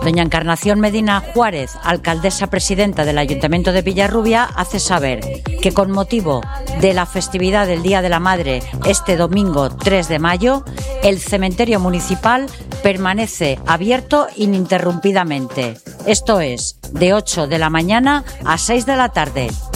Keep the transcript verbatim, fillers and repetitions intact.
Doña Encarnación Medina Juárez, alcaldesa presidenta del Ayuntamiento de Villarrubia, hace saber que con motivo de la festividad del Día de la Madre este domingo tres de mayo, el cementerio municipal permanece abierto ininterrumpidamente. Esto es, de ocho de la mañana a seis de la tarde.